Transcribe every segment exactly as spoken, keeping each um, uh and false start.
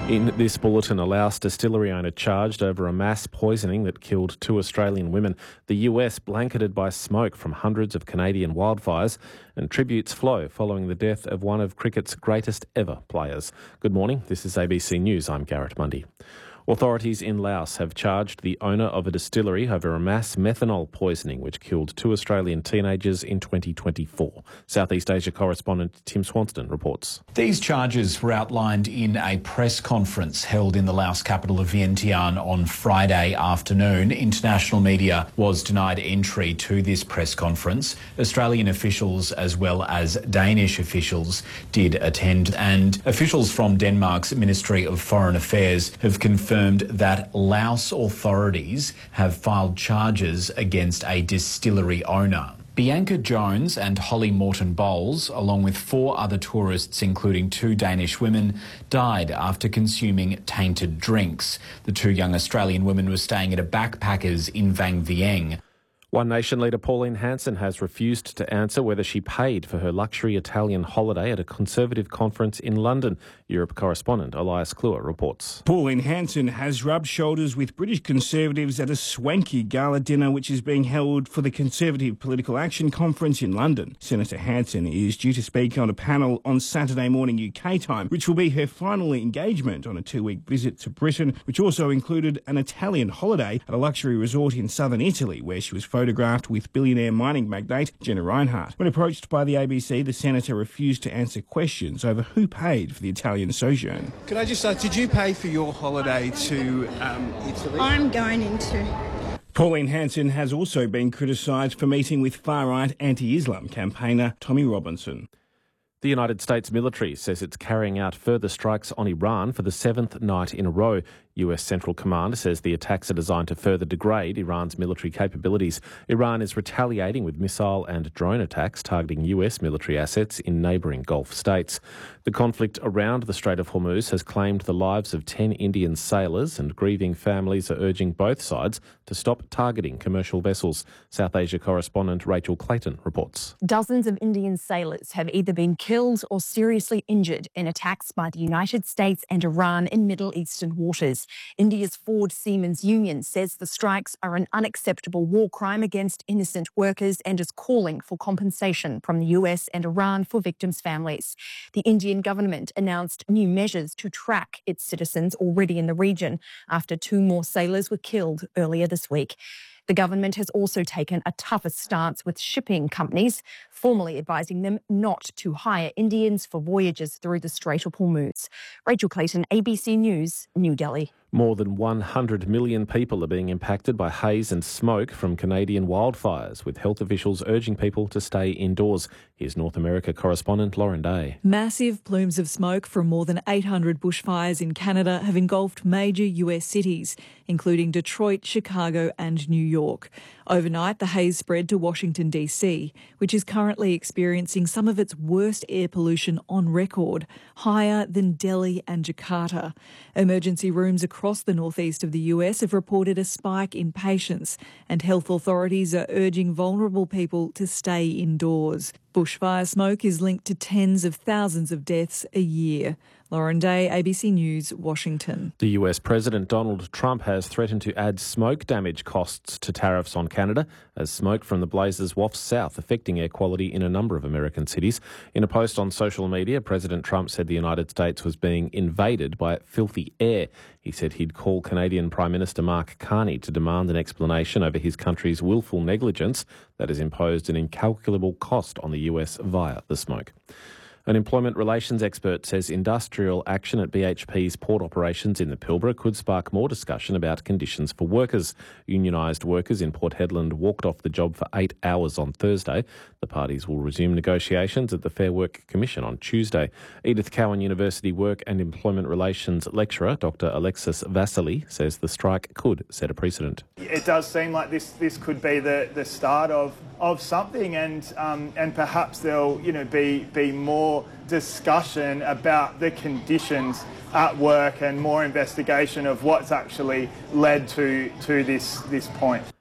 In this bulletin, a Laos distillery owner charged over a mass poisoning that killed two Australian women. The U S blanketed by smoke from hundreds of Canadian wildfires, and tributes flow following the death of one of cricket's greatest ever players. Good morning, this is A B C News. I'm Garrett Mundy. Authorities in Laos have charged the owner of a distillery over a mass methanol poisoning which killed two Australian teenagers in twenty twenty-four. Southeast Asia correspondent Tim Swanston reports. These charges were outlined in a press conference held in the Laos capital of Vientiane on Friday afternoon. International media was denied entry to this press conference. Australian officials as well as Danish officials did attend, and officials from Denmark's Ministry of Foreign Affairs have confirmed that Laos authorities have filed charges against a distillery owner. Bianca Jones and Holly Morton Bowles, along with four other tourists, including two Danish women, died after consuming tainted drinks. The two young Australian women were staying at a backpackers in Vang Vieng. One Nation leader Pauline Hanson has refused to answer whether she paid for her luxury Italian holiday at a Conservative conference in London. Europe correspondent Elias Kluwer reports. Pauline Hanson has rubbed shoulders with British Conservatives at a swanky gala dinner which is being held for the Conservative Political Action Conference in London. Senator Hanson is due to speak on a panel on Saturday morning U K time, which will be her final engagement on a two-week visit to Britain, which also included an Italian holiday at a luxury resort in southern Italy, where she was photographed with billionaire mining magnate Jenna Reinhardt. When approached by the A B C, the senator refused to answer questions over who paid for the Italian sojourn. Could I just ask, did you pay for your holiday to um, Italy? I'm going into... Pauline Hanson has also been criticised for meeting with far-right anti-Islam campaigner Tommy Robinson. The United States military says it's carrying out further strikes on Iran for the seventh night in a row. U S Central Command says the attacks are designed to further degrade Iran's military capabilities. Iran is retaliating with missile and drone attacks targeting U S military assets in neighbouring Gulf states. The conflict around the Strait of Hormuz has claimed the lives of ten Indian sailors, and grieving families are urging both sides to stop targeting commercial vessels. South Asia correspondent Rachel Clayton reports. Dozens of Indian sailors have either been killed or seriously injured in attacks by the United States and Iran in Middle Eastern waters. India's Ford Seamen's Union says the strikes are an unacceptable war crime against innocent workers and is calling for compensation from the U S and Iran for victims' families. The Indian government announced new measures to track its citizens already in the region after two more sailors were killed earlier this week. The government has also taken a tougher stance with shipping companies, formally advising them not to hire Indians for voyages through the Strait of Hormuz. Rachel Clayton, A B C News, New Delhi. More than one hundred million people are being impacted by haze and smoke from Canadian wildfires, with health officials urging people to stay indoors. Here's North America correspondent Lauren Day. Massive plumes of smoke from more than eight hundred bushfires in Canada have engulfed major U S cities, including Detroit, Chicago and New York. Overnight, the haze spread to Washington, D C, which is currently experiencing some of its worst air pollution on record, higher than Delhi and Jakarta. Emergency rooms across the northeast of the U S have reported a spike in patients, and health authorities are urging vulnerable people to stay indoors. Bushfire smoke is linked to tens of thousands of deaths a year. Lauren Day, A B C News, Washington. The U S President Donald Trump has threatened to add smoke damage costs to tariffs on Canada as smoke from the blazes wafts south, affecting air quality in a number of American cities. In a post on social media, President Trump said the United States was being invaded by filthy air. He said he'd call Canadian Prime Minister Mark Carney to demand an explanation over his country's willful negligence that has imposed an incalculable cost on the U S via the smoke. An employment relations expert says industrial action at B H P's port operations in the Pilbara could spark more discussion about conditions for workers. Unionised workers in Port Hedland walked off the job for eight hours on Thursday. The parties will resume negotiations at the Fair Work Commission on Tuesday. Edith Cowan University Work and Employment Relations lecturer Doctor Alexis Vasily says the strike could set a precedent. It does seem like this this could be the, the start of, of something, and um, and perhaps there'll you know be be more discussion about the conditions at work and more investigation of what's actually led to to this this point.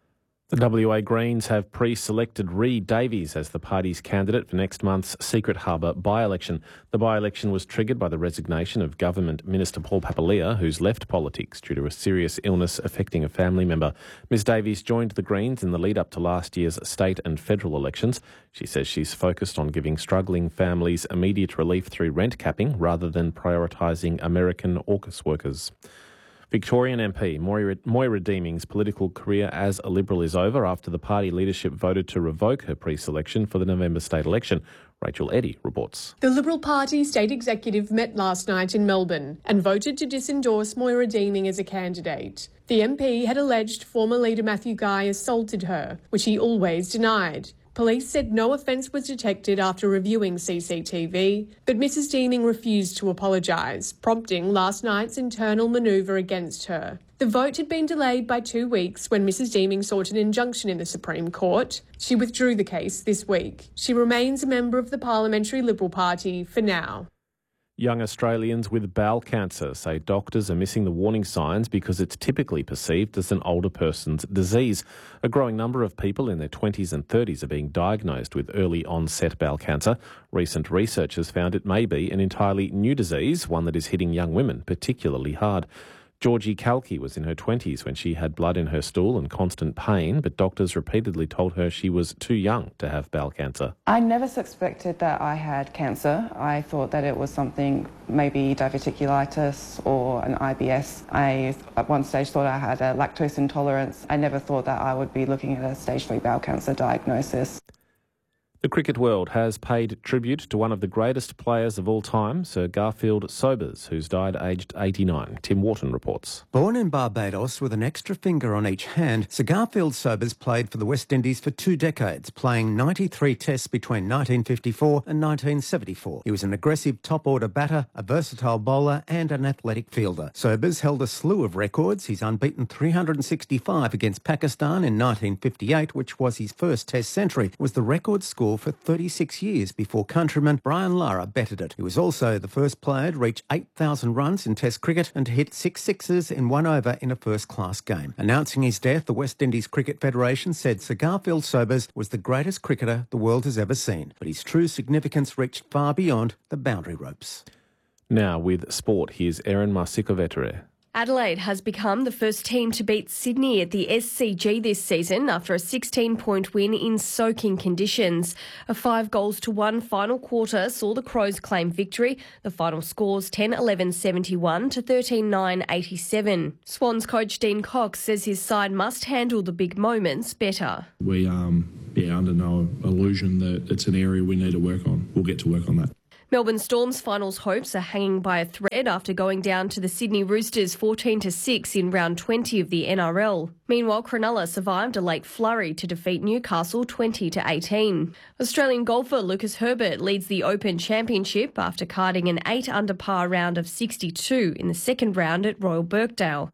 The W A Greens have pre-selected Reid Davies as the party's candidate for next month's Secret Harbour by-election. The by-election was triggered by the resignation of Government Minister Paul Papalia, who's left politics due to a serious illness affecting a family member. Ms Davies joined the Greens in the lead-up to last year's state and federal elections. She says she's focused on giving struggling families immediate relief through rent capping rather than prioritising American AUKUS workers. Victorian M P Moira, Moira Deeming's political career as a Liberal is over after the party leadership voted to revoke her pre-selection for the November state election. Rachel Eddy reports. The Liberal Party state executive met last night in Melbourne and voted to disendorse Moira Deeming as a candidate. The M P had alleged former leader Matthew Guy assaulted her, which he always denied. Police said no offence was detected after reviewing C C T V, but Missus Deeming refused to apologise, prompting last night's internal manoeuvre against her. The vote had been delayed by two weeks when Missus Deeming sought an injunction in the Supreme Court. She withdrew the case this week. She remains a member of the Parliamentary Liberal Party for now. Young Australians with bowel cancer say doctors are missing the warning signs because it's typically perceived as an older person's disease. A growing number of people in their twenties and thirties are being diagnosed with early onset bowel cancer. Recent research has found it may be an entirely new disease, one that is hitting young women particularly hard. Georgie Kalki was in her twenties when she had blood in her stool and constant pain, but doctors repeatedly told her she was too young to have bowel cancer. I never suspected that I had cancer. I thought that it was something, maybe diverticulitis or an I B S. I, at one stage, thought I had a lactose intolerance. I never thought that I would be looking at a stage three bowel cancer diagnosis. The cricket world has paid tribute to one of the greatest players of all time, Sir Garfield Sobers, who's died aged eighty-nine. Tim Wharton reports. Born in Barbados with an extra finger on each hand, Sir Garfield Sobers played for the West Indies for two decades, playing ninety-three tests between nineteen fifty-four and nineteen seventy-four. He was an aggressive top-order batter, a versatile bowler and an athletic fielder. Sobers held a slew of records. He's unbeaten three hundred sixty-five against Pakistan in nineteen fifty-eight, which was his first test century. It was the record score for thirty-six years before countryman Brian Lara bettered it. He was also the first player to reach eight thousand runs in Test cricket and to hit six sixes in one over in a first-class game. Announcing his death, the West Indies Cricket Federation said Sir Garfield Sobers was the greatest cricketer the world has ever seen, but his true significance reached far beyond the boundary ropes. Now with sport, here's Erin Marsikovetere. Adelaide has become the first team to beat Sydney at the S C G this season after a sixteen-point win in soaking conditions. A five goals to one final quarter saw the Crows claim victory. The final scores ten eleven seventy-one to thirteen nine eighty-seven. Swans coach Dean Cox says his side must handle the big moments better. We um yeah under no illusion that it's an area we need to work on. We'll get to work on that. Melbourne Storm's finals hopes are hanging by a thread after going down to the Sydney Roosters fourteen to six in round twenty of the N R L. Meanwhile, Cronulla survived a late flurry to defeat Newcastle twenty to eighteen. Australian golfer Lucas Herbert leads the Open Championship after carding an eight under par round of sixty-two in the second round at Royal Birkdale.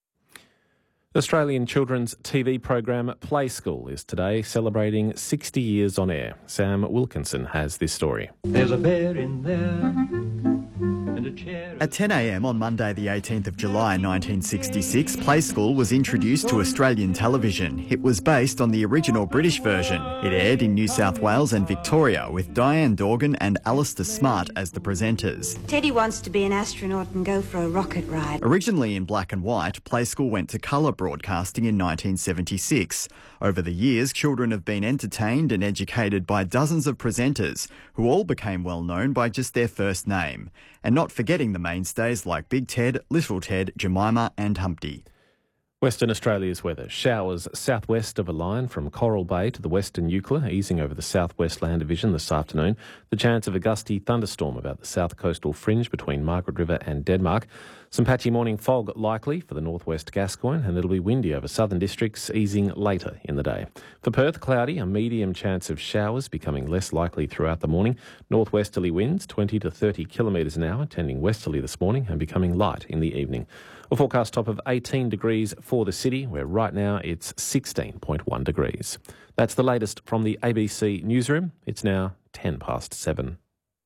Australian children's T V program Play School is today celebrating sixty years on air. Sam Wilkinson has this story. There's a bed in there and a chair. At ten a m on Monday the eighteenth of July nineteen sixty-six, Play School was introduced to Australian television. It was based on the original British version. It aired in New South Wales and Victoria with Diane Dorgan and Alistair Smart as the presenters. Teddy wants to be an astronaut and go for a rocket ride. Originally in black and white, Play School went to colour broadcasting in nineteen seventy-six. Over the years, children have been entertained and educated by dozens of presenters who all became well known by just their first name. And not forgetting the mainstays like Big Ted, Little Ted, Jemima and Humpty. Western Australia's weather. Showers southwest of a line from Coral Bay to the western Eucla, easing over the southwest land division this afternoon. The chance of a gusty thunderstorm about the south coastal fringe between Margaret River and Denmark. Some patchy morning fog likely for the northwest Gascoyne, and it'll be windy over southern districts, easing later in the day. For Perth, cloudy, a medium chance of showers becoming less likely throughout the morning. Northwesterly winds twenty to thirty kilometres an hour, tending westerly this morning and becoming light in the evening. A forecast top of eighteen degrees for the city, where right now it's sixteen point one degrees. That's the latest from the A B C newsroom. It's now ten past seven.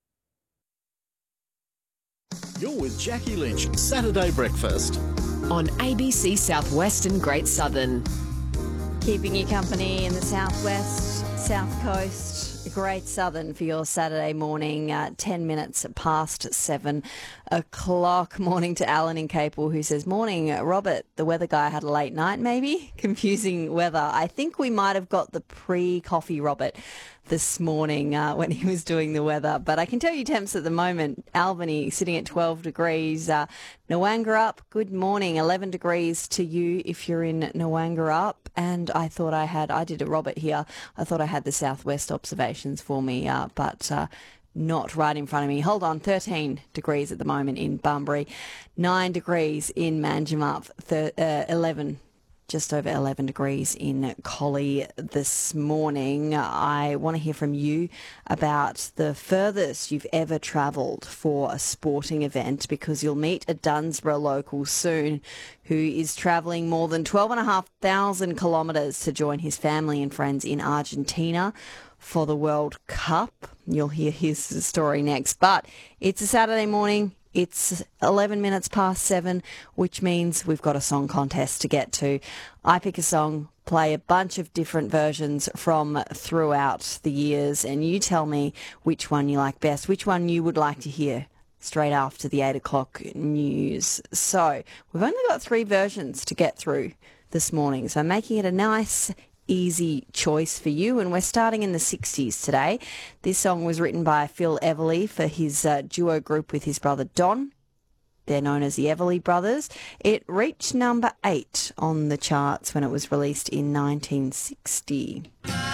You're with Jackie Lynch, Saturday Breakfast. On A B C Southwest and Great Southern. Keeping you company in the southwest, south coast, the Great Southern for your Saturday morning, uh, ten minutes past seven o'clock. Morning to Alan in Capel, who says, morning, Robert, the weather guy had a late night maybe? Confusing weather. I think we might have got the pre-coffee Robert this morning uh, when he was doing the weather. But I can tell you temps at the moment. Albany sitting at twelve degrees. Uh, Nowangarup, good morning. eleven degrees to you if you're in Nowangarup. And I thought I had, I did a Robert here. I thought I had the southwest observations for me, uh, but uh, not right in front of me. Hold on, thirteen degrees at the moment in Bunbury. nine degrees in Manjimup. Thir- uh, eleven Just over eleven degrees in Collie this morning. I want to hear from you about the furthest you've ever travelled for a sporting event, because you'll meet a Dunsborough local soon who is travelling more than twelve and a half thousand kilometres to join his family and friends in Argentina for the World Cup. You'll hear his story next. But it's a Saturday morning. It's eleven minutes past seven, which means we've got a song contest to get to. I pick a song, play a bunch of different versions from throughout the years, and you tell me which one you like best, which one you would like to hear straight after the eight o'clock news. So we've only got three versions to get through this morning, so I'm making it a nice easy choice for you, and we're starting in the sixties today. This song was written by Phil Everly for his uh, duo group with his brother Don. They're known as the Everly Brothers. It reached number eight on the charts when it was released in nineteen sixty.